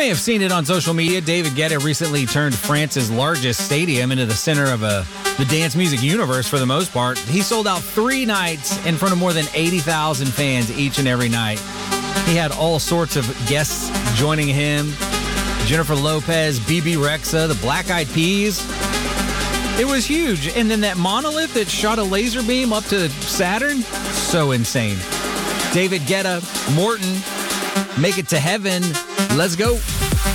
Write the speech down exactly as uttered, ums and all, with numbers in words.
may have seen it on social media. David Guetta recently turned France's largest stadium into the center of a, the dance music universe for the most part. He sold out three nights in front of more than eighty thousand fans each and every night. He had all sorts of guests joining him. Jennifer Lopez, B B Rexha, the Black Eyed Peas. It was huge. And then that monolith that shot a laser beam up to Saturn, so insane. David Guetta, Morton, Make It to Heaven. Let's go.